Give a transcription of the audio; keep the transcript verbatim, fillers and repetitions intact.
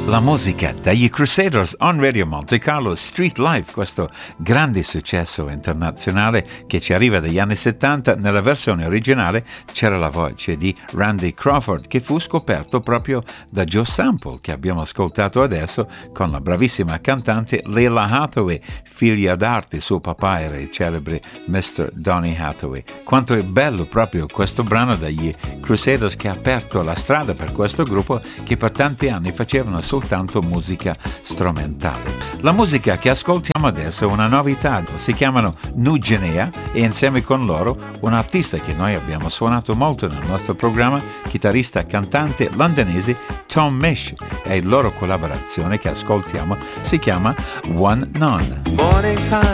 La musica degli Crusaders on Radio Monte Carlo, Street Life, questo grande successo internazionale che ci arriva dagli anni settanta. Nella versione originale c'era la voce di Randy Crawford, che fu scoperto proprio da Joe Sample, che abbiamo ascoltato adesso, con la bravissima cantante Lalah Hathaway, figlia d'arte. Suo papà era il celebre mister Donny Hathaway. Quanto è bello proprio questo brano degli Crusaders, che ha aperto la strada per questo gruppo che per tanti anni facevano soltanto musica strumentale. La musica che ascoltiamo adesso è una novità, si chiamano New Guinea, e insieme con loro un artista che noi abbiamo suonato molto nel nostro programma, chitarrista cantante londinese Tom Misch, e la loro collaborazione che ascoltiamo si chiama One None.